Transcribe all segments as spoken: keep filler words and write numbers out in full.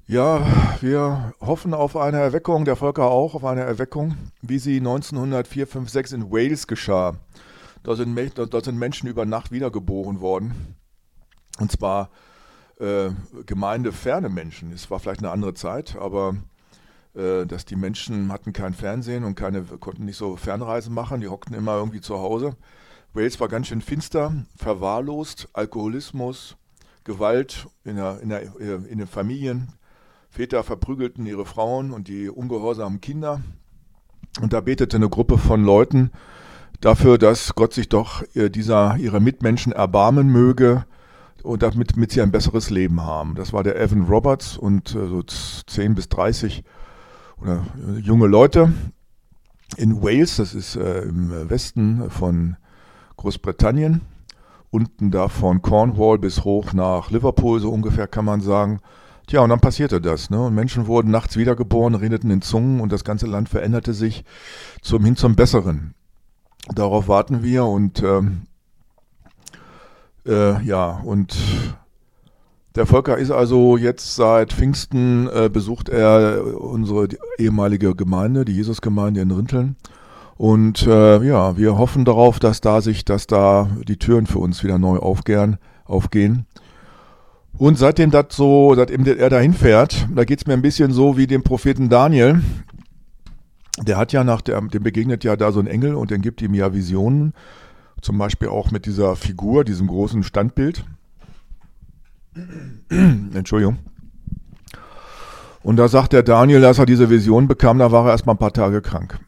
Ja, wir hoffen auf eine Erweckung, der Völker auch, auf eine Erweckung, wie sie neunzehnhundertvier, fünf, sechs in Wales geschah. Dort sind, Me- dort sind Menschen über Nacht wiedergeboren worden. Und zwar äh, gemeindeferne Menschen. Es war vielleicht eine andere Zeit, aber äh, dass die Menschen hatten kein Fernsehen und keine, konnten nicht so Fernreisen machen, die hockten immer irgendwie zu Hause. Wales war ganz schön finster, verwahrlost, Alkoholismus, Gewalt in, der, in, der, in den Familien. Väter verprügelten ihre Frauen und die ungehorsamen Kinder. Und da betete eine Gruppe von Leuten dafür, dass Gott sich doch äh, dieser, ihrer Mitmenschen erbarmen möge und damit, damit sie ein besseres Leben haben. Das war der Evan Roberts und äh, so zehn bis dreißig oder, äh, junge Leute in Wales, das ist äh, im Westen von Großbritannien, unten da von Cornwall bis hoch nach Liverpool, so ungefähr kann man sagen. Tja, und dann passierte das, ne? Und Menschen wurden nachts wiedergeboren, redeten in Zungen und das ganze Land veränderte sich zum, hin zum Besseren. Darauf warten wir und ähm, äh, ja, und der Volker ist also jetzt seit Pfingsten, äh, besucht er unsere ehemalige Gemeinde, die Jesusgemeinde in Rinteln. Und äh, ja, wir hoffen darauf, dass da sich, dass da die Türen für uns wieder neu aufgehen, aufgehen. Und seitdem das so, seitdem er dahin fährt, da geht's mir ein bisschen so wie dem Propheten Daniel. Der hat ja nach der, dem begegnet ja da so ein Engel und der gibt ihm ja Visionen. Zum Beispiel auch mit dieser Figur, diesem großen Standbild. Entschuldigung. Und da sagt der Daniel, dass er diese Vision bekam, da war er erst mal ein paar Tage krank.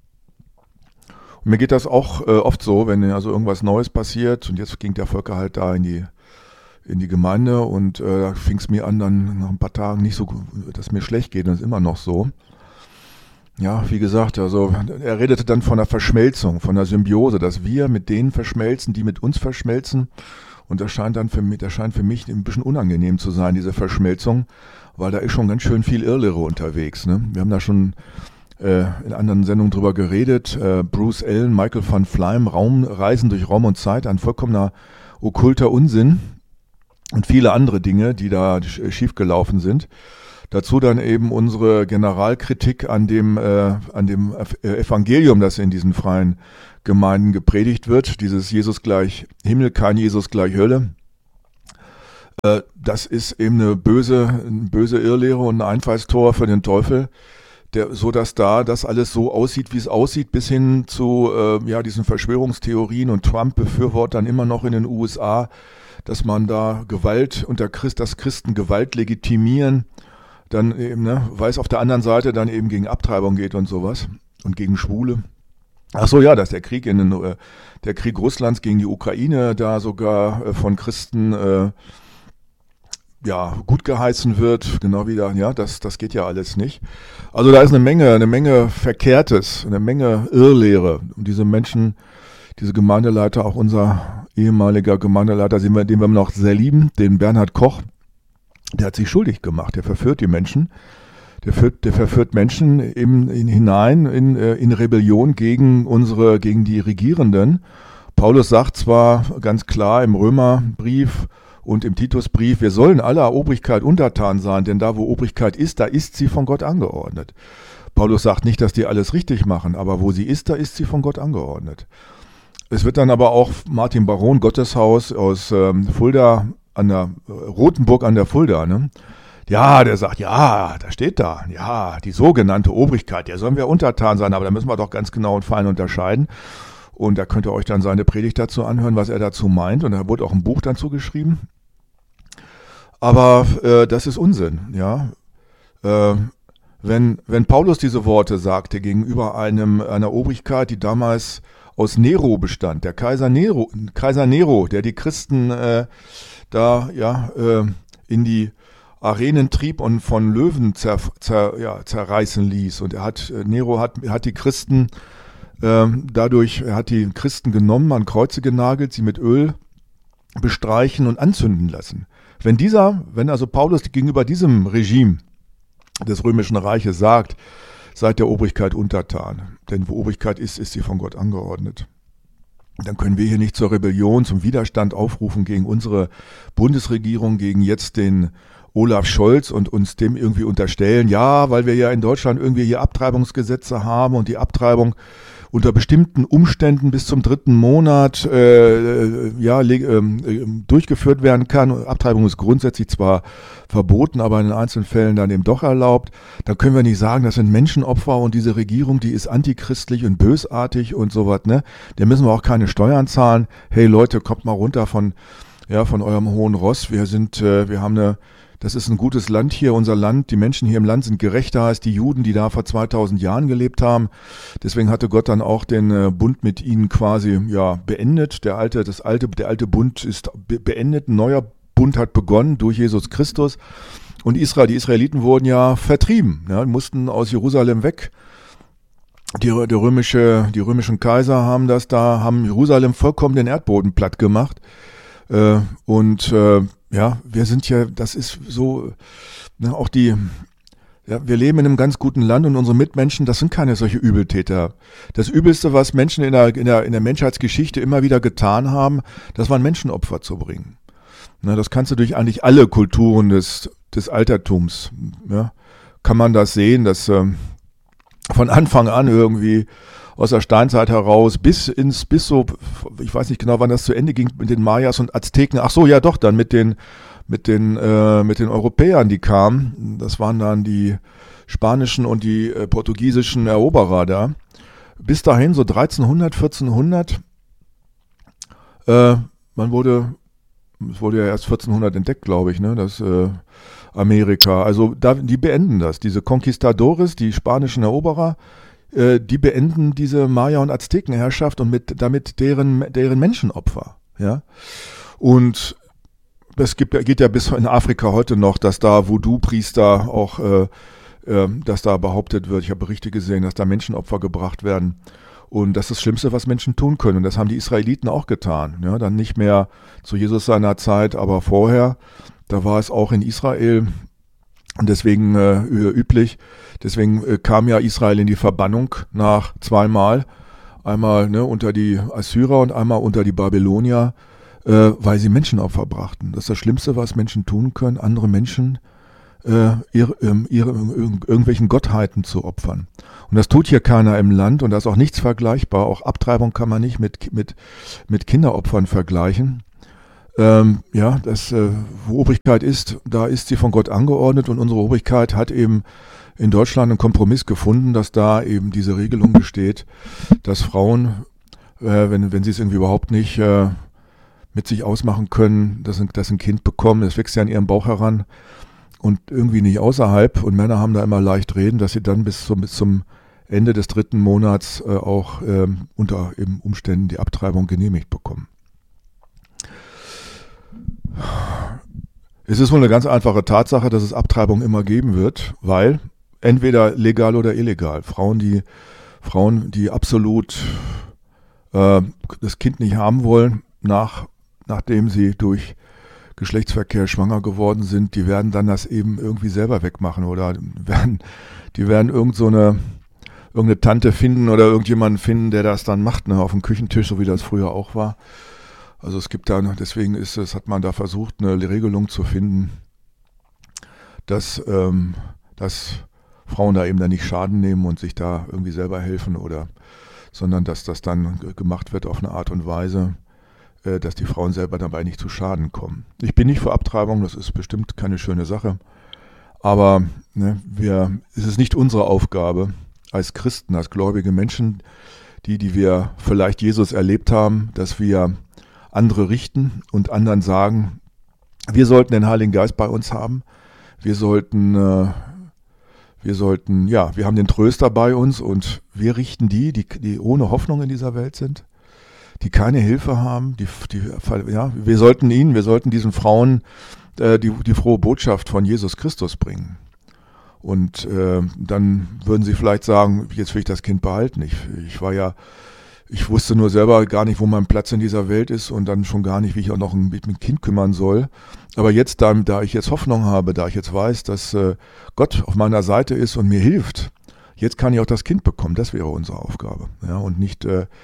Und mir geht das auch äh, oft so, wenn also irgendwas Neues passiert und jetzt ging der Volker halt da in die in die Gemeinde und äh, da fing es mir an, dann nach ein paar Tagen nicht so, dass mir schlecht geht und das ist immer noch so. Ja, wie gesagt, also er redete dann von der Verschmelzung, von der Symbiose, dass wir mit denen verschmelzen, die mit uns verschmelzen. Und das scheint dann für mich, das scheint für mich ein bisschen unangenehm zu sein, diese Verschmelzung, weil da ist schon ganz schön viel Irrlehre unterwegs. Ne? Wir haben da schon äh, in anderen Sendungen drüber geredet. Äh, Bruce Allen, Michael van Fleim, Raum, Reisen durch Raum und Zeit, ein vollkommener okkulter Unsinn. Und viele andere Dinge, die da schiefgelaufen sind. Dazu dann eben unsere Generalkritik an dem, äh, an dem Evangelium, das in diesen freien Gemeinden gepredigt wird. Dieses Jesus gleich Himmel, kein Jesus gleich Hölle. Äh, das ist eben eine böse, eine böse Irrlehre und ein Einfallstor für den Teufel, der, so dass da das alles so aussieht, wie es aussieht, bis hin zu äh, ja, diesen Verschwörungstheorien und Trump-Befürwortern immer noch in den U S A, dass man da Gewalt unter Christ, dass Christen Gewalt legitimieren, dann eben, ne, weil es auf der anderen Seite dann eben gegen Abtreibung geht und sowas und gegen Schwule. Ach so, ja, dass der Krieg in den, äh, der Krieg Russlands gegen die Ukraine da sogar äh, von Christen äh, ja gut geheißen wird, genau wie da, ja, das das geht ja alles nicht. Also da ist eine Menge, eine Menge Verkehrtes, eine Menge Irrlehre und diese Menschen, diese Gemeindeleiter, auch unser ehemaliger Gemeindeleiter, den wir, den wir noch sehr lieben, den Bernhard Koch, der hat sich schuldig gemacht, der verführt die Menschen, der, führt, der verführt Menschen in, in, hinein in, in Rebellion gegen unsere, gegen die Regierenden. Paulus sagt zwar ganz klar im Römerbrief und im Titusbrief, wir sollen aller Obrigkeit untertan sein, denn da wo Obrigkeit ist, da ist sie von Gott angeordnet. Paulus sagt nicht, dass die alles richtig machen, aber wo sie ist, da ist sie von Gott angeordnet. Es wird dann aber auch Martin Baron, Gotteshaus aus ähm, Fulda, an der äh, Rothenburg an der Fulda, ne? Ja, der sagt, ja, da steht da, ja, die sogenannte Obrigkeit, der sollen wir untertan sein, aber da müssen wir doch ganz genau und fein unterscheiden. Und da könnt ihr euch dann seine Predigt dazu anhören, was er dazu meint. Und da wurde auch ein Buch dazu geschrieben. Aber äh, das ist Unsinn, ja. Äh, wenn, wenn Paulus diese Worte sagte gegenüber einem, einer Obrigkeit, die damals aus Nero bestand, der Kaiser Nero, Kaiser Nero, der die Christen äh, da ja äh, in die Arenen trieb und von Löwen zer, zer, ja, zerreißen ließ. Und er hat äh, Nero hat hat die Christen äh, dadurch, er hat die Christen genommen, an Kreuze genagelt, sie mit Öl bestreichen und anzünden lassen. Wenn dieser, wenn also Paulus gegenüber diesem Regime des Römischen Reiches sagt, seid der Obrigkeit untertan. Denn wo Obrigkeit ist, ist sie von Gott angeordnet. Dann können wir hier nicht zur Rebellion, zum Widerstand aufrufen gegen unsere Bundesregierung, gegen jetzt den Olaf Scholz und uns dem irgendwie unterstellen, ja, weil wir ja in Deutschland irgendwie hier Abtreibungsgesetze haben und die Abtreibung unter bestimmten Umständen bis zum dritten Monat äh, ja, äh, durchgeführt werden kann. Abtreibung ist grundsätzlich zwar verboten, aber in einzelnen Fällen dann eben doch erlaubt. Dann können wir nicht sagen, das sind Menschenopfer und diese Regierung, die ist antichristlich und bösartig und sowas, ne? Der müssen wir auch keine Steuern zahlen. Hey Leute, kommt mal runter von, ja, von eurem hohen Ross. Wir sind, äh, wir haben eine Das ist ein gutes Land hier, unser Land. Die Menschen hier im Land sind gerechter als die Juden, die da vor zweitausend Jahren gelebt haben. Deswegen hatte Gott dann auch den äh, Bund mit ihnen quasi ja beendet. Der alte, das alte, der alte Bund ist be- beendet. Ein neuer Bund hat begonnen durch Jesus Christus. Und Israel, die Israeliten wurden ja vertrieben, ja, mussten aus Jerusalem weg. Die, der römische, die römischen Kaiser haben das da, haben Jerusalem vollkommen den Erdboden platt gemacht. Äh, und äh, ja, wir sind ja, das ist so, ne, auch die, ja, wir leben in einem ganz guten Land und unsere Mitmenschen, das sind keine solche Übeltäter. Das Übelste, was Menschen in der, in der, in der Menschheitsgeschichte immer wieder getan haben, das waren Menschenopfer zu bringen. Ne, das kannst du durch eigentlich alle Kulturen des, des Altertums, ja, kann man das sehen, dass äh, von Anfang an irgendwie aus der Steinzeit heraus bis ins, bis so, ich weiß nicht genau, wann das zu Ende ging mit den Mayas und Azteken. Ach so, ja doch, dann mit den, mit den, äh, mit den Europäern, die kamen. Das waren dann die spanischen und die äh, portugiesischen Eroberer da. Bis dahin, so dreizehnhundert, vierzehnhundert, äh, man wurde, es wurde ja erst vierzehnhundert entdeckt, glaube ich, ne, das, äh, Amerika. Also, da, die beenden das. Diese Conquistadores, die spanischen Eroberer, die beenden diese Maya- und Aztekenherrschaft und mit damit deren deren Menschenopfer, ja. Und es gibt, geht ja bis in Afrika heute noch, dass da Voodoo-Priester auch, äh, äh, dass da behauptet wird, ich habe Berichte gesehen, dass da Menschenopfer gebracht werden. Und das ist das Schlimmste, was Menschen tun können. Und das haben die Israeliten auch getan. Ja, dann nicht mehr zu Jesus seiner Zeit, aber vorher, da war es auch in Israel und deswegen äh, üblich. Deswegen äh, kam ja Israel in die Verbannung nach zweimal. Einmal ne, unter die Assyrer und einmal unter die Babylonier, äh, weil sie Menschenopfer brachten. Das ist das Schlimmste, was Menschen tun können, andere Menschen äh, ihre, ihre, irgendwelchen Gottheiten zu opfern. Und das tut hier keiner im Land und da ist auch nichts vergleichbar. Auch Abtreibung kann man nicht mit, mit, mit Kinderopfern vergleichen. Ähm, ja, das, äh, wo Obrigkeit ist, da ist sie von Gott angeordnet und unsere Obrigkeit hat eben in Deutschland einen Kompromiss gefunden, dass da eben diese Regelung besteht, dass Frauen, äh, wenn, wenn sie es irgendwie überhaupt nicht äh, mit sich ausmachen können, dass, dass ein Kind bekommen, das wächst ja in ihrem Bauch heran und irgendwie nicht außerhalb und Männer haben da immer leicht reden, dass sie dann bis zum, bis zum Ende des dritten Monats äh, auch äh, unter eben Umständen die Abtreibung genehmigt bekommen. Es ist wohl eine ganz einfache Tatsache, dass es Abtreibung immer geben wird, weil entweder legal oder illegal. Frauen, die Frauen, die absolut äh, das Kind nicht haben wollen, nach, nachdem sie durch Geschlechtsverkehr schwanger geworden sind, die werden dann das eben irgendwie selber wegmachen oder werden, die werden irgend so eine, irgendeine Tante finden oder irgendjemanden finden, der das dann macht, ne, auf dem Küchentisch, so wie das früher auch war. Also es gibt da, deswegen ist es, hat man da versucht, eine Regelung zu finden, dass, ähm, dass Frauen da eben dann nicht Schaden nehmen und sich da irgendwie selber helfen oder, sondern dass das dann gemacht wird auf eine Art und Weise, äh, dass die Frauen selber dabei nicht zu Schaden kommen. Ich bin nicht für Abtreibung, das ist bestimmt keine schöne Sache, aber ne, wir, es ist nicht unsere Aufgabe als Christen, als gläubige Menschen, die, die wir vielleicht Jesus erlebt haben, dass wir andere richten und anderen sagen, wir sollten den Heiligen Geist bei uns haben, wir sollten, äh, wir sollten, ja, wir haben den Tröster bei uns und wir richten die, die, die ohne Hoffnung in dieser Welt sind, die keine Hilfe haben, die, die, ja, wir sollten ihnen, wir sollten diesen Frauen äh, die, die frohe Botschaft von Jesus Christus bringen. Und äh, dann würden sie vielleicht sagen, jetzt will ich das Kind behalten. Ich, ich war ja Ich wusste nur selber gar nicht, wo mein Platz in dieser Welt ist und dann schon gar nicht, wie ich auch noch ein, mit dem Kind kümmern soll. Aber jetzt, da, da ich jetzt Hoffnung habe, da ich jetzt weiß, dass äh, Gott auf meiner Seite ist und mir hilft, jetzt kann ich auch das Kind bekommen. Das wäre unsere Aufgabe. Ja, und nicht, äh,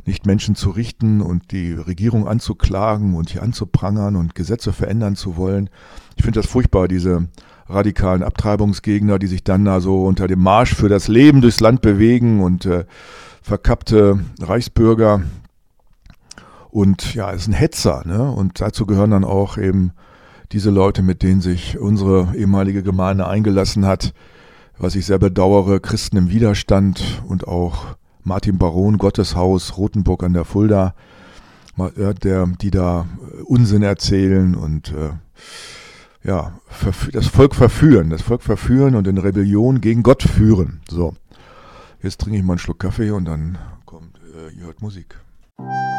nicht Menschen zu richten und die Regierung anzuklagen und hier anzuprangern und Gesetze verändern zu wollen. Ich finde das furchtbar, diese radikalen Abtreibungsgegner, die sich dann da so unter dem Marsch für das Leben durchs Land bewegen und äh, verkappte Reichsbürger. Und ja, es ist ein Hetzer, ne? Und dazu gehören dann auch eben diese Leute, mit denen sich unsere ehemalige Gemeinde eingelassen hat, was ich sehr bedauere, Christen im Widerstand und auch Martin Baron, Gotteshaus, Rothenburg an der Fulda, der, die da Unsinn erzählen und äh, ja, das Volk verführen, das Volk verführen und in Rebellion gegen Gott führen. So, jetzt trinke ich mal einen Schluck Kaffee und dann kommt, äh, ihr hört Musik.